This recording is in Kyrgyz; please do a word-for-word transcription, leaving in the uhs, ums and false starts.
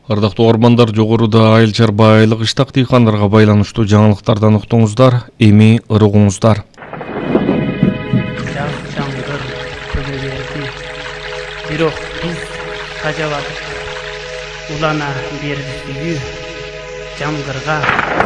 Ардактуу ормандар, жогоруда айыл чарбайлык иштак дыйкандарга байланыштуу жаңылыктардан уктуңуздар, эми ырыгуңуздар. Жаз жаңгыр көбө берди. Бирок биз тажабадык. Улана берди сүйүү жаңгырга.